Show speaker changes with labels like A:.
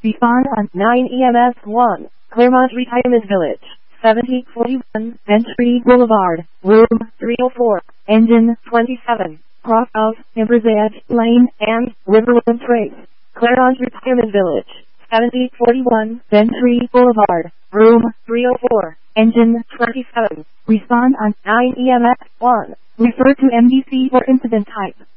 A: Respond on 9 EMS 1, Claremont Retirement Village, 7041, Entry Boulevard, Room 304, Engine 27, cross of Empress Edge Lane and Riverwood Trace, Claremont Retirement Village, 7041, Entry Boulevard, Room 304, Engine 27. Respond on 9 EMS 1. Refer to MDC for incident type.